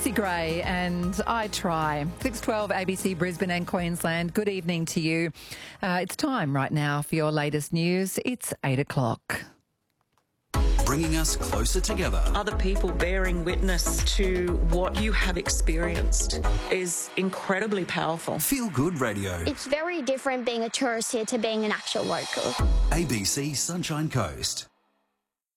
Lucy Gray and I Try. 6:12 ABC Brisbane and Queensland. Good evening to you. It's time right now for your latest news. It's 8 o'clock. Bringing us closer together. Other people bearing witness to what you have experienced is incredibly powerful. Feel Good Radio. It's very different being a tourist here to being an actual local. ABC Sunshine Coast.